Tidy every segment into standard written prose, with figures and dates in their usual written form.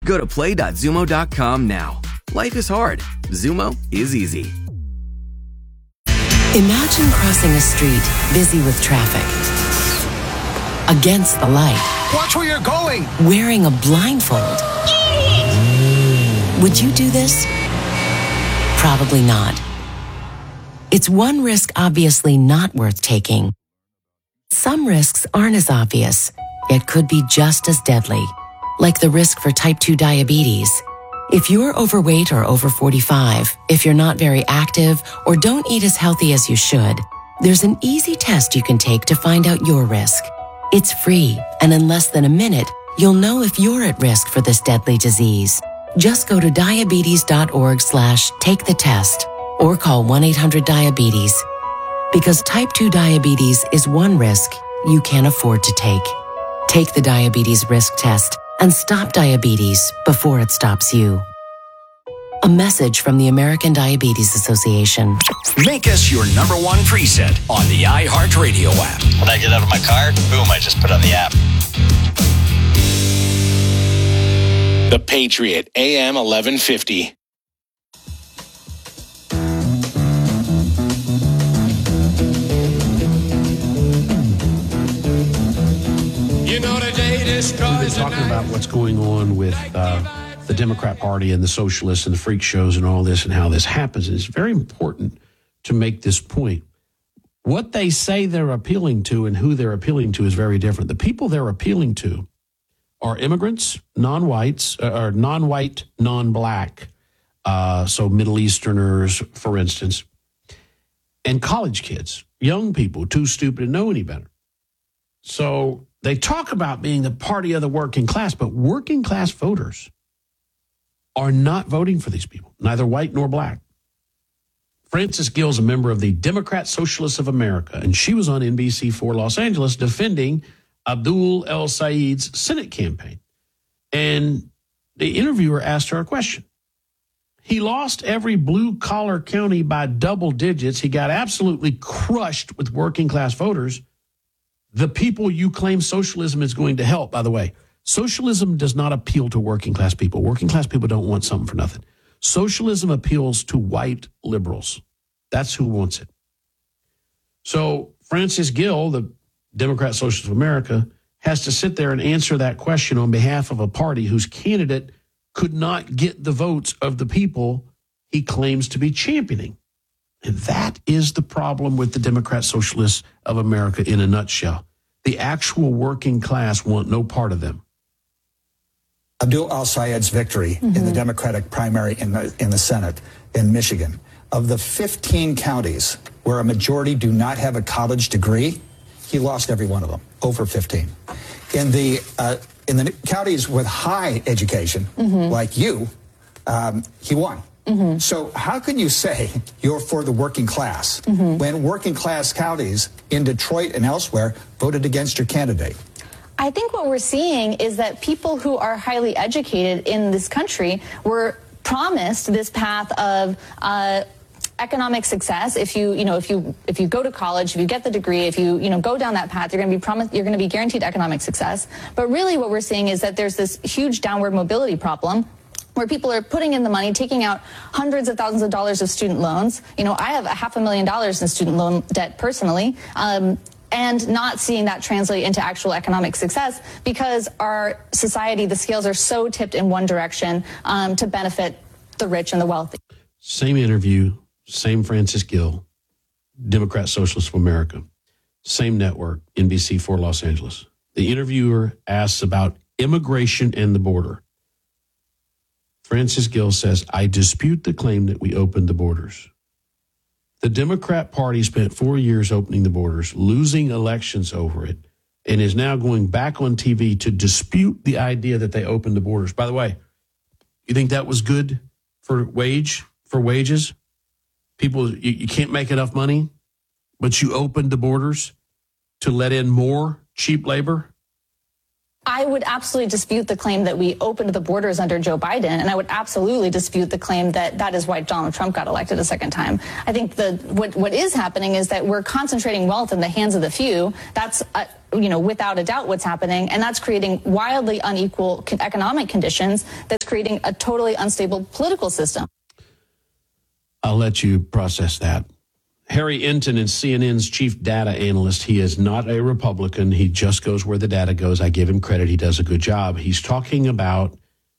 Go to play.zumo.com now. Life is hard. Zumo is easy. Imagine crossing a street busy with traffic. Against the light. Watch where you're going. Wearing a blindfold. Would you do this? Probably not. It's one risk obviously not worth taking. Some risks aren't as obvious, yet could be just as deadly, like the risk for type 2 diabetes. If you're overweight or over 45, if you're not very active, or don't eat as healthy as you should, there's an easy test you can take to find out your risk. It's free, and in less than a minute, you'll know if you're at risk for this deadly disease. Just go to diabetes.org/take the test or call 1-800-DIABETES. Because type 2 diabetes is one risk you can't afford to take. Take the diabetes risk test and stop diabetes before it stops you. A message from the American Diabetes Association. Make us your number one preset on the iHeartRadio app. When I get out of my car, boom, I just put on the app. The Patriot, AM 1150. We've been talking about what's going on with the Democrat Party and the socialists and the freak shows and all this and how this happens. And it's very important to make this point. What they say they're appealing to and who they're appealing to is very different. The people they're appealing to are immigrants, non-whites, or non-white, non-black, so Middle Easterners, for instance, and college kids, young people too stupid to know any better. So they talk about being the party of the working class, but working class voters are not voting for these people, neither white nor black. Frances Gill is a member of the Democrat Socialists of America, and she was on NBC4 Los Angeles defending Abdul El Sayed's Senate campaign. And the interviewer asked her a question. He lost every blue-collar county by double digits. He got absolutely crushed with working-class voters. The people you claim socialism is going to help, by the way, socialism does not appeal to working-class people. Working-class people don't want something for nothing. Socialism appeals to white liberals. That's who wants it. So Frances Gill, the Democrat Socialist of America, has to sit there and answer that question on behalf of a party whose candidate could not get the votes of the people he claims to be championing. And that is the problem with the Democrat Socialists of America in a nutshell. The actual working class want no part of them. Abdul El-Sayed's victory in the Democratic primary in the Senate in Michigan. Of the 15 counties where a majority do not have a college degree, he lost every one of them, over 15. In the counties with high education, like you, he won. So how can you say you're for the working class when working class counties in Detroit and elsewhere voted against your candidate? I think what we're seeing is that people who are highly educated in this country were promised this path of economic success. If you go to college, if you get the degree, if you go down that path, you're going to be guaranteed economic success. But really what we're seeing is that there's this huge downward mobility problem where people are putting in the money, taking out hundreds of thousands of dollars of student loans. I have $500,000 in student loan debt personally, and not seeing that translate into actual economic success because our society, the scales are so tipped in one direction to benefit the rich and the wealthy. Same interview, same Frances Gill, Democrat Socialists of America, same network, NBC4 Los Angeles. The interviewer asks about immigration and the border. Frances Gill says, I dispute the claim that we opened the borders. The Democrat Party spent 4 years opening the borders, losing elections over it, and is now going back on TV to dispute the idea that they opened the borders. By the way, you think that was good for wages? People, you can't make enough money, but you opened the borders to let in more cheap labor? I would absolutely dispute the claim that we opened the borders under Joe Biden, and I would absolutely dispute the claim that that is why Donald Trump got elected a second time. I think what is happening is that we're concentrating wealth in the hands of the few. That's without a doubt what's happening, and that's creating wildly unequal economic conditions. That's creating a totally unstable political system. I'll let you process that. Harry Enton is CNN's chief data analyst. He is not a Republican. He just goes where the data goes. I give him credit. He does a good job. He's talking about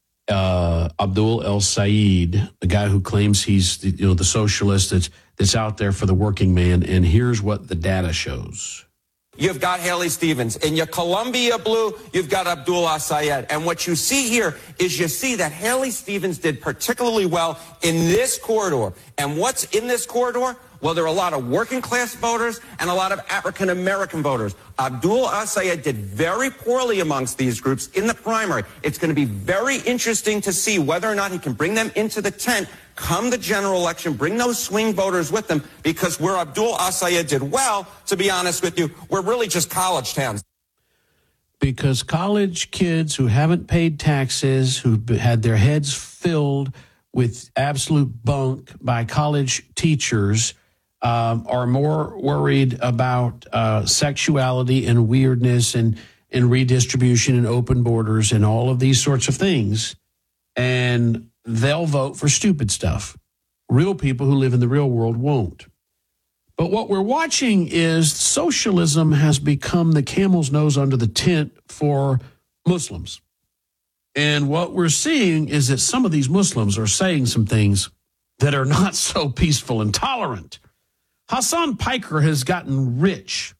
Abdul El-Sayed, the guy who claims he's the socialist that's out there for the working man. And here's what the data shows. You've got Haley Stevens. In your Columbia blue, you've got Abdul El-Sayed. And what you see here is you see that Haley Stevens did particularly well in this corridor. And what's in this corridor? Well, there are a lot of working class voters and a lot of African American voters. Abdul El-Sayed did very poorly amongst these groups in the primary. It's going to be very interesting to see whether or not he can bring them into the tent come the general election, bring those swing voters with them, because where Abdul El-Sayed did well, to be honest with you, we're really just college towns. Because college kids who haven't paid taxes, who had their heads filled with absolute bunk by college teachers, are more worried about sexuality and weirdness and redistribution and open borders and all of these sorts of things. And they'll vote for stupid stuff. Real people who live in the real world won't. But what we're watching is socialism has become the camel's nose under the tent for Muslims. And what we're seeing is that some of these Muslims are saying some things that are not so peaceful and tolerant. Hassan Piker has gotten rich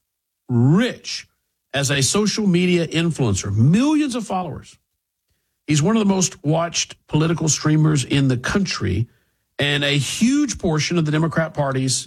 as a social media influencer, millions of followers. He's one of the most watched political streamers in the country, and a huge portion of the Democrat Party's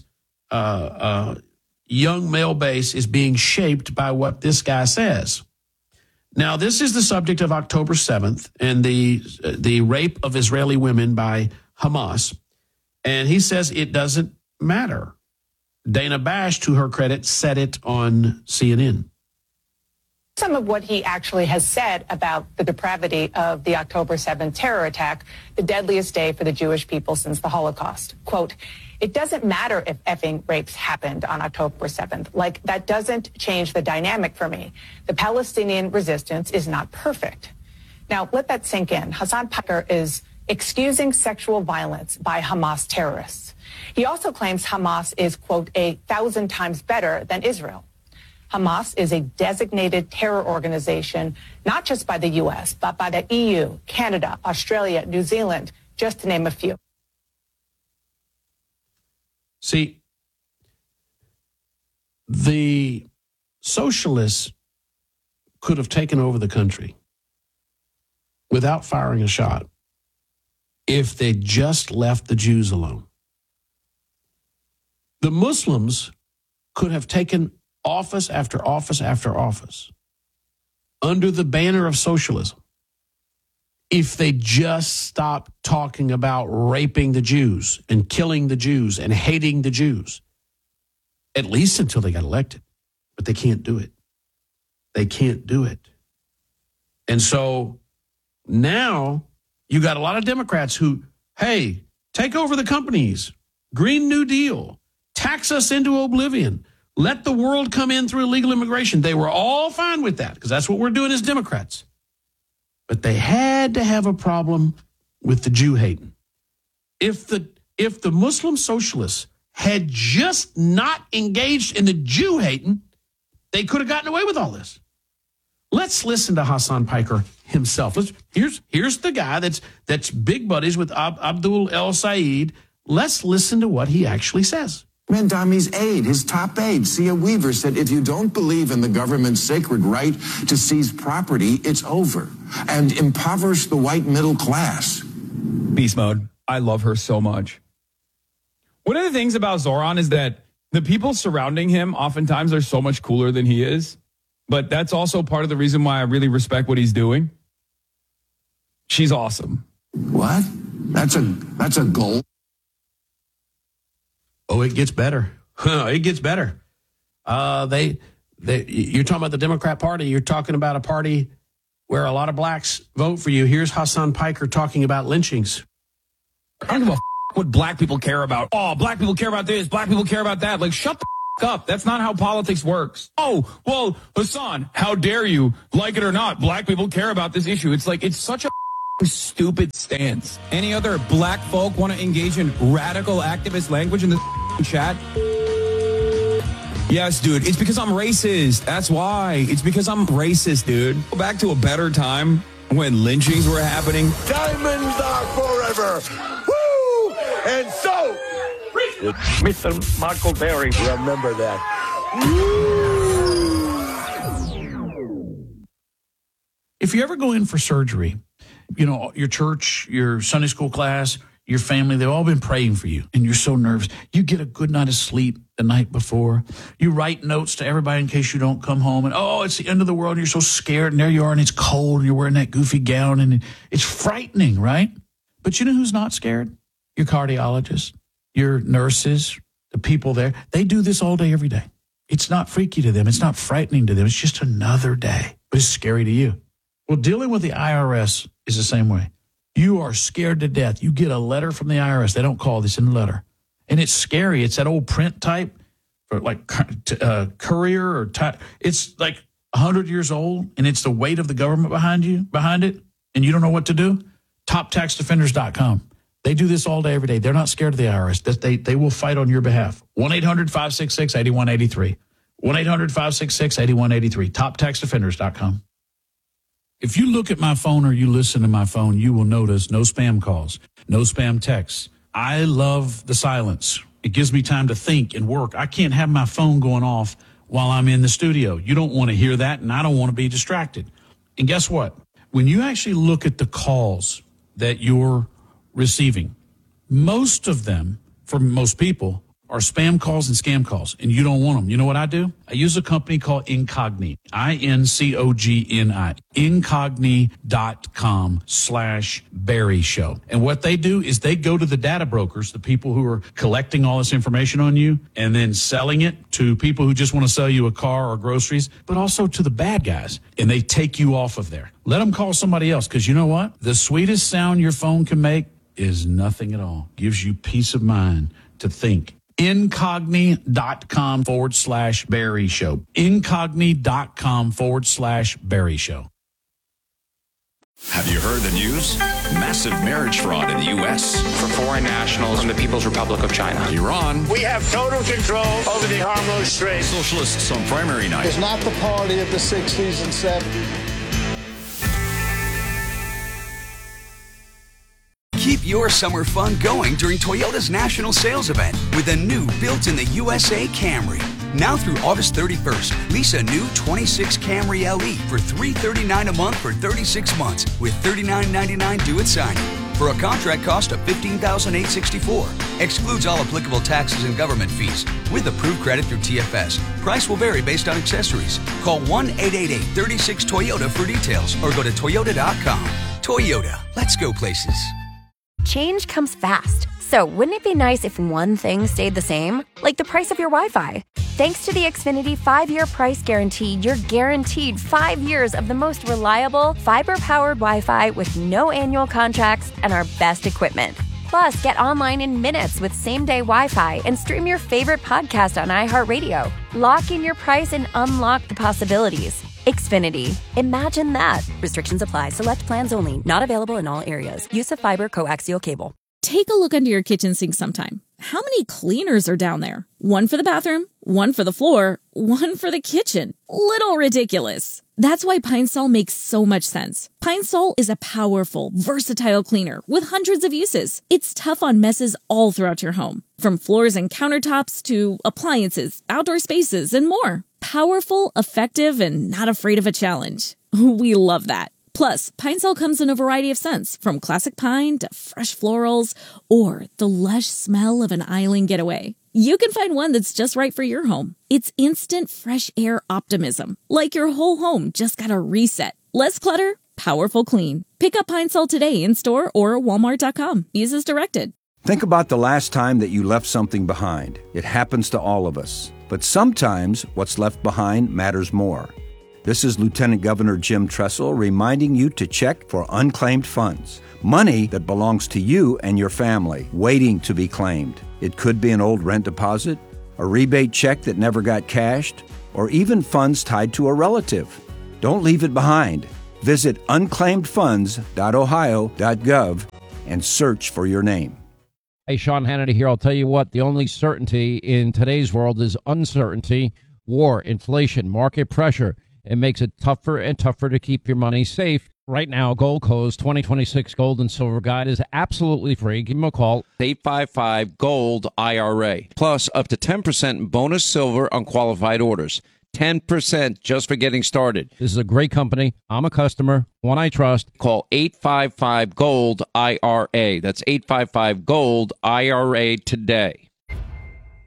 young male base is being shaped by what this guy says. Now, this is the subject of October 7th and the rape of Israeli women by Hamas, and he says it doesn't matter. Dana Bash, to her credit, said it on CNN. Some of what he actually has said about the depravity of the October 7th terror attack, the deadliest day for the Jewish people since the Holocaust. Quote, "It doesn't matter if effing rapes happened on October 7th. Like, that doesn't change the dynamic for me. The Palestinian resistance is not perfect." Now, let that sink in. Hassan Piker is excusing sexual violence by Hamas terrorists. He also claims Hamas is, quote, 1,000 times better than Israel. Hamas is a designated terror organization, not just by the U.S., but by the EU, Canada, Australia, New Zealand, just to name a few. See, the socialists could have taken over the country without firing a shot if they just left the Jews alone. The Muslims could have taken office after office after office under the banner of socialism if they just stopped talking about raping the Jews and killing the Jews and hating the Jews, at least until they got elected. But they can't do it. They can't do it. And so now you got a lot of Democrats who, hey, take over the companies, Green New Deal, tax us into oblivion, let the world come in through illegal immigration. They were all fine with that because that's what we're doing as Democrats. But they had to have a problem with the Jew hating. If the Muslim socialists had just not engaged in the Jew hating, they could have gotten away with all this. Let's listen to Hassan Piker himself. Here's the guy that's big buddies with Abdul El-Sayed. Let's listen to what he actually says. Mandami's aide, his top aide, Sia Weaver, said if you don't believe in the government's sacred right to seize property, it's over, and impoverish the white middle class. Beast mode. I love her so much. One of the things about Zoran is that the people surrounding him oftentimes are so much cooler than he is, but that's also part of the reason why I really respect what he's doing. She's awesome. What? That's a goal. Oh, it gets better. It gets better. You're talking about the Democrat Party. You're talking about a party where a lot of blacks vote for you. Here's Hassan Piker talking about lynchings. I don't give a what black people care about. Oh, black people care about this. Black people care about that. Like, shut the up. That's not how politics works. Oh, well, Hassan, how dare you? Like it or not, black people care about this issue. It's like, it's such a stupid stance. Any other black folk want to engage in radical activist language in the chat? Yes, dude. It's because I'm racist. That's why. It's because I'm racist, dude. Go back to a better time when lynchings were happening. Diamonds are forever. Woo! And so, Mr. Michael Berry, remember that. If you ever go in for surgery, you know, your church, your Sunday school class, your family, they've all been praying for you, and you're so nervous. You get a good night of sleep the night before. You write notes to everybody in case you don't come home, and oh, it's the end of the world, and you're so scared, and there you are, and it's cold, and you're wearing that goofy gown, and it's frightening, right? But you know who's not scared? Your cardiologist, your nurses, the people there. They do this all day, every day. It's not freaky to them. It's not frightening to them. It's just another day, but it's scary to you. Well, dealing with the IRS is the same way. You are scared to death. You get a letter from the IRS. They don't call this in the letter. And it's scary. It's that old print type, for like courier or type. It's like 100 years old, and it's the weight of the government behind it, and you don't know what to do. TopTaxDefenders.com. They do this all day, every day. They're not scared of the IRS. They will fight on your behalf. 1-800-566-8183. 1-800-566-8183. TopTaxDefenders.com. If you look at my phone or you listen to my phone, you will notice no spam calls, no spam texts. I love the silence. It gives me time to think and work. I can't have my phone going off while I'm in the studio. You don't want to hear that, and I don't want to be distracted. And guess what? When you actually look at the calls that you're receiving, most of them, for most people, are spam calls and scam calls, and you don't want them. You know what I do? I use a company called Incogni, INCOGNI, Incogni.com/Barry Show. And what they do is they go to the data brokers, the people who are collecting all this information on you, and then selling it to people who just want to sell you a car or groceries, but also to the bad guys, and they take you off of there. Let them call somebody else, because you know what? The sweetest sound your phone can make is nothing at all. Gives you peace of mind to think. Incogni.com/Barry Show. Incogni.com/Barry Show. Have you heard the news? Massive marriage fraud in the U.S. for foreign nationals from the People's Republic of China. Iran. We have total control over the Hormuz Strait. Socialists on primary night. It's not the party of the 60s and 70s. Keep your summer fun going during Toyota's national sales event with a new built-in-the-USA Camry. Now through August 31st, lease a new 26 Camry LE for $339 a month for 36 months with $39.99 due at signing. For a contract cost of $15,864. Excludes all applicable taxes and government fees. With approved credit through TFS. Price will vary based on accessories. Call 1-888-36-TOYOTA for details or go to Toyota.com. Toyota. Let's go places. Change comes fast. So wouldn't it be nice if one thing stayed the same? Like the price of your Wi-Fi. Thanks to the Xfinity 5-year price guarantee, you're guaranteed 5 years of the most reliable, fiber-powered Wi-Fi with no annual contracts and our best equipment. Plus, get online in minutes with same-day Wi-Fi and stream your favorite podcast on iHeartRadio. Lock in your price and unlock the possibilities. Xfinity. Imagine that. Restrictions apply. Select plans only. Not available in all areas. Use of fiber coaxial cable. Take a look under your kitchen sink sometime. How many cleaners are down there? One for the bathroom, one for the floor, one for the kitchen. Little ridiculous. That's why Pine Sol makes so much sense. Pine Sol is a powerful, versatile cleaner with hundreds of uses. It's tough on messes all throughout your home, from floors and countertops to appliances, outdoor spaces, and more. Powerful, effective, and not afraid of a challenge. We love that. Plus, Pine Sol comes in a variety of scents, from classic pine to fresh florals, or the lush smell of an island getaway. You can find one that's just right for your home. It's instant fresh air optimism, like your whole home just got a reset. Less clutter, powerful clean. Pick up Pine Sol today in store or Walmart.com. Use as directed. Think about the last time that you left something behind. It happens to all of us. But sometimes what's left behind matters more. This is Lieutenant Governor Jim Tressel reminding you to check for unclaimed funds. Money that belongs to you and your family, waiting to be claimed. It could be an old rent deposit, a rebate check that never got cashed, or even funds tied to a relative. Don't leave it behind. Visit unclaimedfunds.ohio.gov and search for your name. Hey, Sean Hannity here. I'll tell you what, the only certainty in today's world is uncertainty, war, inflation, market pressure. It makes it tougher and tougher to keep your money safe. Right now, Goldco's 2026 Gold and Silver Guide is absolutely free. Give them a call. 855-GOLD-IRA. Plus up to 10% bonus silver on qualified orders. 10% just for getting started. This is a great company. I'm a customer, one I trust. Call 855-GOLD-IRA. That's 855-GOLD-IRA today.